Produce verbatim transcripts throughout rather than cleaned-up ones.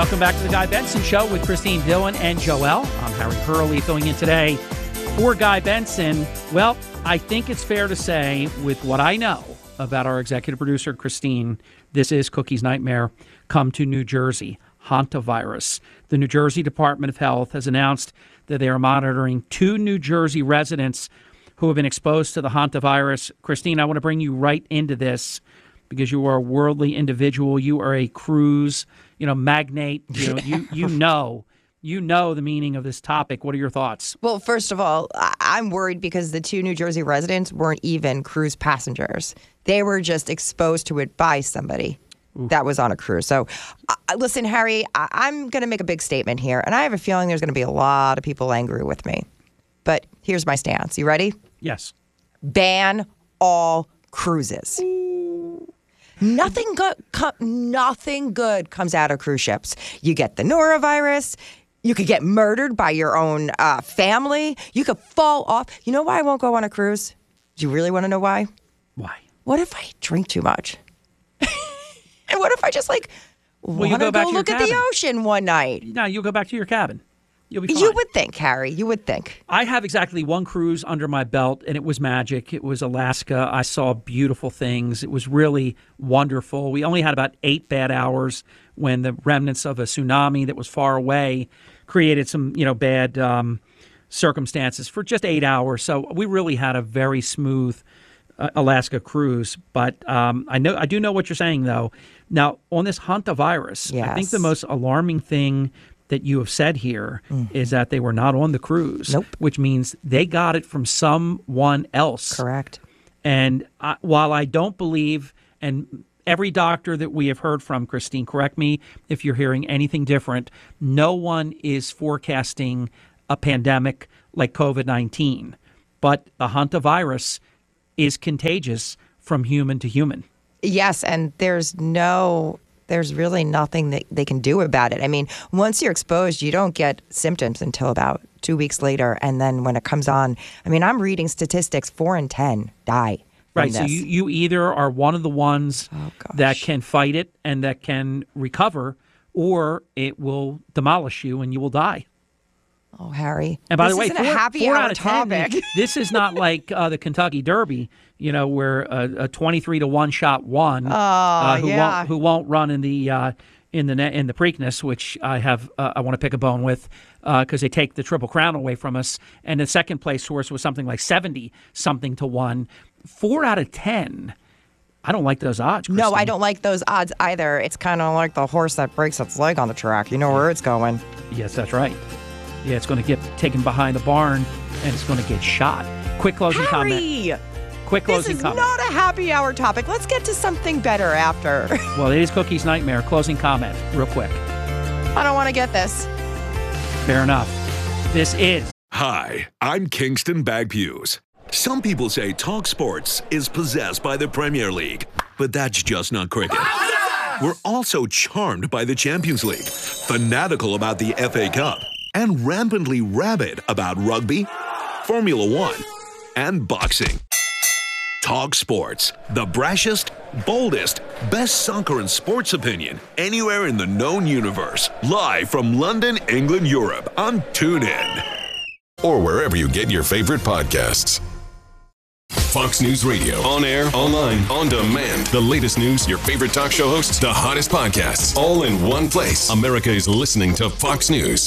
Welcome back to the Guy Benson Show with Christine Dillon and Joelle. I'm Harry Hurley filling in today for Guy Benson. Well, I think it's fair to say, with what I know about our executive producer, Christine, this is Cookie's nightmare come to New Jersey, hantavirus. The New Jersey Department of Health has announced that they are monitoring two New Jersey residents who have been exposed to the hantavirus. Christine, I want to bring you right into this because you are a worldly individual. You are a cruise, you know, magnate. You know, you, you know, you know the meaning of this topic. What are your thoughts? Well, first of all, I'm worried because the two New Jersey residents weren't even cruise passengers. They were just exposed to it by somebody Oof. that was on a cruise. So, uh, listen, Harry, I- I'm going to make a big statement here, and I have a feeling there's going to be a lot of people angry with me. But here's my stance. You ready? Yes. Ban all cruises. Nothing good. Co- nothing good comes out of cruise ships. You get the norovirus. You could get murdered by your own uh, family. You could fall off. You know why I won't go on a cruise? Do you really want to know why? Why? What if I drink too much? And what if I just like well, want to go go look at the ocean one night? No, you'll go back to your cabin. You'll be fine. You would think, Harry. You would think. I have exactly one cruise under my belt, and it was magic. It was Alaska. I saw beautiful things. It was really wonderful. We only had about eight bad hours when the remnants of a tsunami that was far away created some, you know, bad um, circumstances for just eight hours. So we really had a very smooth uh, Alaska cruise. But um, I know I do know what you're saying, though. Now, on this hantavirus, yes. I think the most alarming thing that you have said here mm-hmm. is that they were not on the cruise, nope. which means they got it from someone else. Correct. And I, while I don't believe, and every doctor that we have heard from, Christine, correct me if you're hearing anything different, no one is forecasting a pandemic like COVID nineteen. But the hantavirus is contagious from human to human. Yes, and there's no... There's really nothing that they can do about it. I mean, once you're exposed, you don't get symptoms until about two weeks later. And then when it comes on, I mean, I'm reading statistics, four in ten die. Right. This. So you, you either are one of the ones oh, that can fight it and that can recover, or it will demolish you and you will die. Oh, Harry. And by this the way, isn't four, a happy four hour out of topic. ten, this is not like uh, the Kentucky Derby, you know, where a, a twenty-three to one shot won. Oh, uh, who yeah. Won't, who won't run in the uh, in the in the Preakness, which I have uh, I want to pick a bone with because uh, they take the Triple Crown away from us. And the second place horse was something like seventy something to one. Four out of ten. I don't like those odds, Christine. No, I don't like those odds either. It's kind of like the horse that breaks its leg on the track. You know where it's going. Yes, that's right. Yeah, it's going to get taken behind the barn, and it's going to get shot. Quick closing Harry! comment. Quick closing comment. This is comment. not a happy hour topic. Let's get to something better after. Well, it is Cookie's nightmare. Closing comment, real quick. I don't want to get this. Fair enough. This is. Hi, I'm Kingston Bagpuse. Some people say Talk Sports is possessed by the Premier League, but that's just not cricket. We're also charmed by the Champions League, fanatical about the F A Cup, and rampantly rabid about rugby, Formula One, and boxing. Talk Sports, the brashest, boldest, best soccer and sports opinion anywhere in the known universe. Live from London, England, Europe on TuneIn. Or wherever you get your favorite podcasts. Fox News Radio. On air, online, on demand. The latest news, your favorite talk show hosts, the hottest podcasts, all in one place. America is listening to Fox News.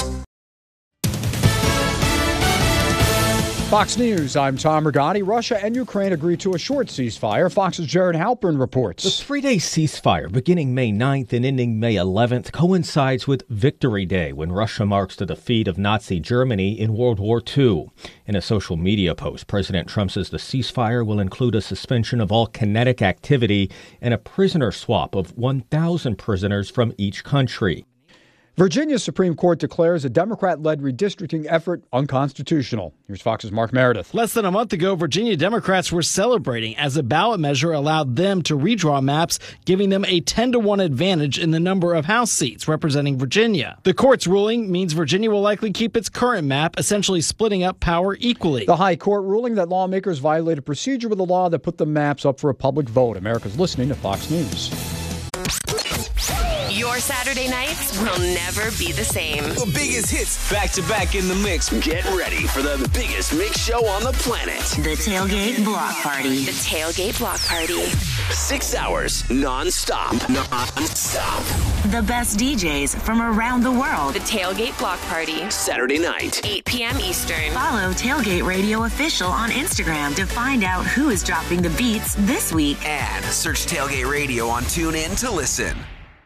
Fox News, I'm Tom Rigotti. Russia and Ukraine agreed to a short ceasefire. Fox's Jared Halpern reports. The three-day ceasefire beginning May ninth and ending May eleventh coincides with Victory Day, when Russia marks the defeat of Nazi Germany in World War Two. In a social media post, President Trump says the ceasefire will include a suspension of all kinetic activity and a prisoner swap of one thousand prisoners from each country. Virginia's Supreme Court declares a Democrat-led redistricting effort unconstitutional. Here's Fox's Mark Meredith. Less than a month ago, Virginia Democrats were celebrating as a ballot measure allowed them to redraw maps, giving them a ten to one advantage in the number of House seats representing Virginia. The court's ruling means Virginia will likely keep its current map, essentially splitting up power equally. The High Court ruling that lawmakers violated procedure with the law that put the maps up for a public vote. America's listening to Fox News. Your Saturday nights will never be the same. The biggest hits back to back in the mix. Get ready for the biggest mix show on the planet. The Tailgate Block Party. The Tailgate Block Party. Six hours non-stop. Non-stop. The best D Js from around the world. The Tailgate Block Party. Saturday night. eight p.m. Eastern. Follow Tailgate Radio Official on Instagram to find out who is dropping the beats this week. And search Tailgate Radio on TuneIn to listen.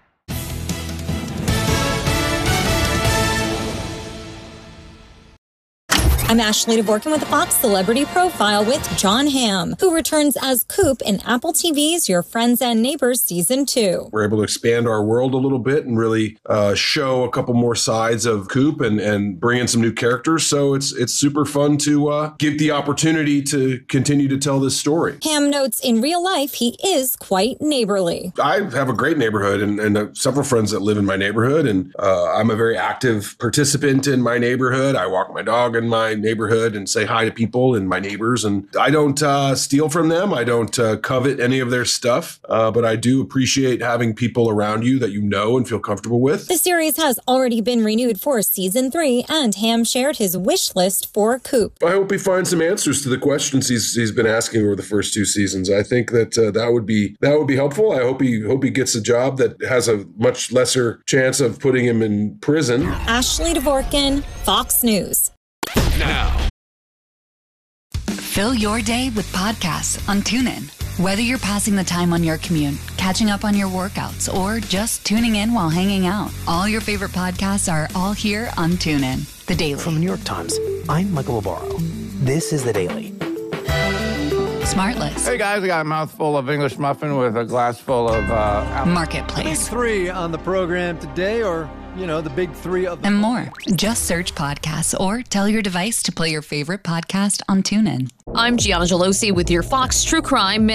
I'm Ashley Dvorkin with the Fox Celebrity Profile with Jon Hamm, who returns as Coop in Apple T V's Your Friends and Neighbors Season two. We're able to expand our world a little bit and really uh, show a couple more sides of Coop and, and bring in some new characters. So it's it's super fun to uh, get the opportunity to continue to tell this story. Hamm notes in real life he is quite neighborly. I have a great neighborhood and, and uh, several friends that live in my neighborhood. And uh, I'm a very active participant in my neighborhood. I walk my dog in my neighborhood and say hi to people and my neighbors. And I don't uh, steal from them. I don't uh, covet any of their stuff. Uh, but I do appreciate having people around you that you know and feel comfortable with. The series has already been renewed for season three, and Hamm shared his wish list for Coop. I hope he finds some answers to the questions he's he's been asking over the first two seasons. I think that uh, that would be that would be helpful. I hope he hope he gets a job that has a much lesser chance of putting him in prison. Ashley Dvorkin, Fox News. Now, fill your day with podcasts on TuneIn. Whether you're passing the time on your commute, catching up on your workouts, or just tuning in while hanging out, all your favorite podcasts are all here on TuneIn. The Daily. From the New York Times, I'm Michael Lobaro. This is The Daily. Smartless. Hey guys, I got a mouthful of English muffin with a glass full of uh, Marketplace. Big three on the program today, or, you know, the big three of the and more. Just search podcasts or tell your device to play your favorite podcast on TuneIn. I'm Gianna Gelosi with your Fox True Crime